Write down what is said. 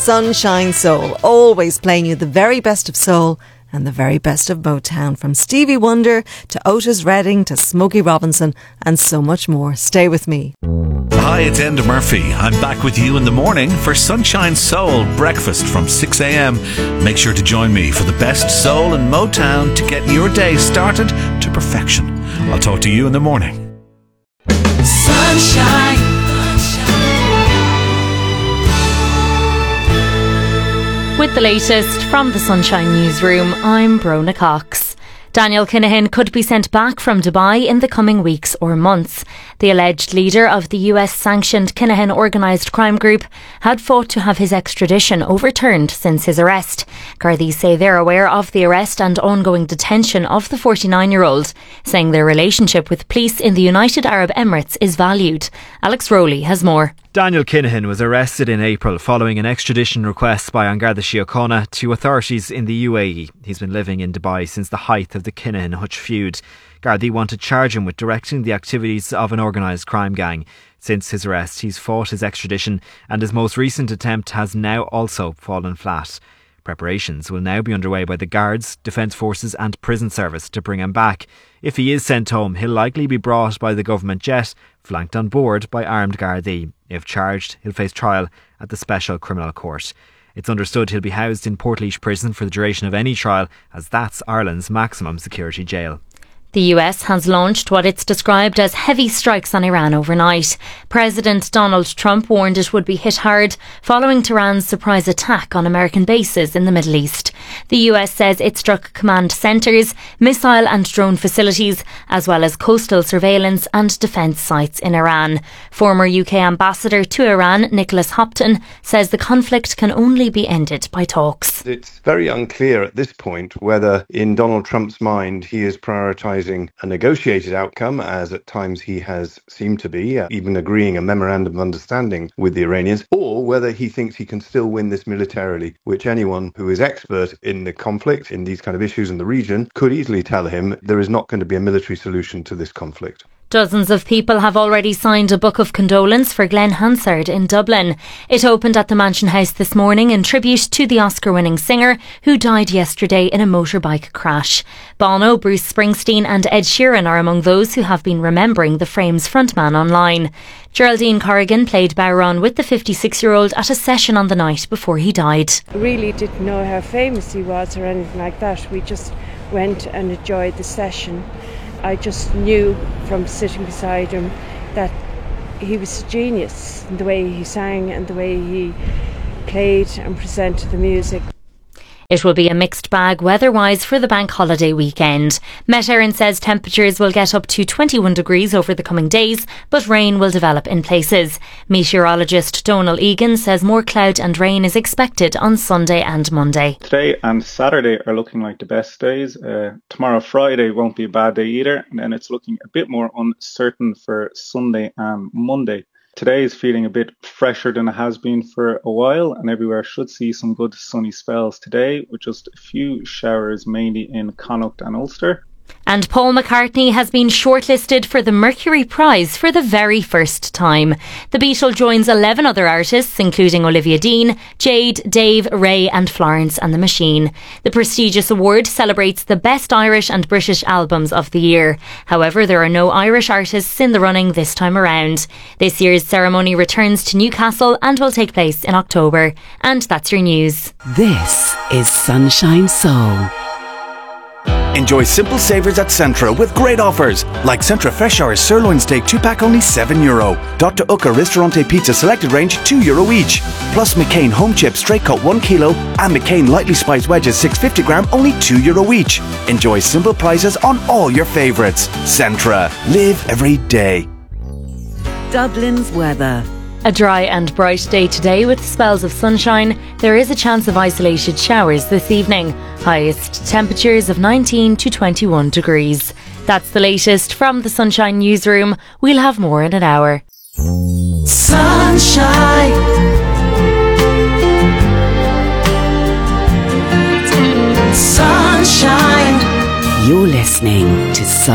Sunshine Soul, always playing you the very best of soul and the very best of Motown, from Stevie Wonder to Otis Redding to Smokey Robinson and so much more. Stay with me. Hi, it's Enda Murphy. I'm back with you in the morning for Sunshine Soul breakfast from 6 a.m. Make sure to join me for the best soul and Motown to get your day started to perfection. I'll talk to you in the morning. Sunshine. With the latest from the Sunshine Newsroom, I'm Brona Cox. Daniel Kinahan could be sent back from Dubai in the coming weeks or months. The alleged leader of the US-sanctioned Kinahan organised crime group had fought to have his extradition overturned since his arrest. Gardaí say they're aware of the arrest and ongoing detention of the 49-year-old, saying their relationship with police in the United Arab Emirates is valued. Alex Rowley has more. Daniel Kinahan was arrested in April following an extradition request by An Garda Síochána to authorities in the UAE. He's been living in Dubai since the height of the Kinahan-Hutch feud. Gardaí want to charge him with directing the activities of an organised crime gang. Since his arrest, he's fought his extradition, and his most recent attempt has now also fallen flat. Preparations will now be underway by the Guards, Defence Forces and Prison Service to bring him back. If he is sent home, he'll likely be brought by the government jet, flanked on board by armed Gardaí. If charged, he'll face trial at the Special Criminal Court. It's understood he'll be housed in Portlaoise Prison for the duration of any trial, as that's Ireland's maximum security jail. The US has launched what it's described as heavy strikes on Iran overnight. President Donald Trump warned it would be hit hard following Tehran's surprise attack on American bases in the Middle East. The US says it struck command centres, missile and drone facilities, as well as coastal surveillance and defence sites in Iran. Former UK ambassador to Iran, Nicholas Hopton, says the conflict can only be ended by talks. It's very unclear at this point whether in Donald Trump's mind he is prioritising a negotiated outcome, as at times he has seemed to be, even agreeing a memorandum of understanding with the Iranians, or whether he thinks he can still win this militarily, which anyone who is expert in the conflict, in these kind of issues in the region, could easily tell him there is not going to be a military solution to this conflict. Dozens of people have already signed a book of condolence for Glenn Hansard in Dublin. It opened at the Mansion House this morning in tribute to the Oscar-winning singer who died yesterday in a motorbike crash. Bono, Bruce Springsteen and Ed Sheeran are among those who have been remembering the Frames frontman online. Geraldine Corrigan played Bowron with the 56-year-old at a session on the night before he died. I really didn't know how famous he was or anything like that. We just went and enjoyed the session. I just knew from sitting beside him that he was a genius in the way he sang and the way he played and presented the music. It will be a mixed bag weather-wise for the bank holiday weekend. Met Éireann says temperatures will get up to 21 degrees over the coming days, but rain will develop in places. Meteorologist Donal Egan says more cloud and rain is expected on Sunday and Monday. Today and Saturday are looking like the best days. Tomorrow, Friday, won't be a bad day either, and then it's looking a bit more uncertain for Sunday and Monday. Today is feeling a bit fresher than it has been for a while, and everywhere should see some good sunny spells today, with just a few showers mainly in Connacht and Ulster. And Paul McCartney has been shortlisted for the Mercury Prize for the very first time. The Beatle joins 11 other artists, including Olivia Dean, Jade, Dave, Ray and Florence and the Machine. The prestigious award celebrates the best Irish and British albums of the year. However, there are no Irish artists in the running this time around. This year's ceremony returns to Newcastle and will take place in October. And that's your news. This is Sunshine Soul. Enjoy simple savours at Centra with great offers, like Centra Fresh Hours Sirloin Steak 2-pack only €7. Dr. Ucca Ristorante Pizza Selected Range €2 each. Plus McCain Home Chips Straight Cut 1 kilo and McCain Lightly Spiced Wedges 650 gram only €2 each. Enjoy simple prices on all your favourites. Centra. Live every day. Dublin's weather. A dry and bright day today with spells of sunshine. There is a chance of isolated showers this evening. Highest temperatures of 19 to 21 degrees. That's the latest from the Sunshine Newsroom. We'll have more in an hour. Sunshine. Sunshine. You're listening to